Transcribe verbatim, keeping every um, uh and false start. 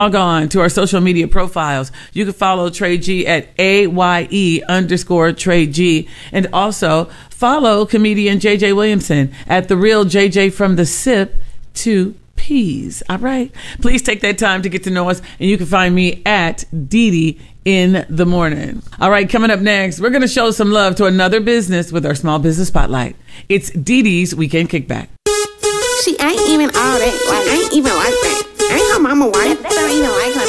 Log on to our social media profiles. You can follow Trey G at A Y E underscore Trey G. And also follow comedian J J Williamson at The Real J J from the Sip to Peas. All right. Please take that time to get to know us. And you can find me at Dee Dee in the morning. All right. Coming up next, we're going to show some love to another business with our small business spotlight. It's Dee Dee's Weekend Kickback. She ain't even all that. Like, ain't even like that. Ain't her mama white. They don't even like her.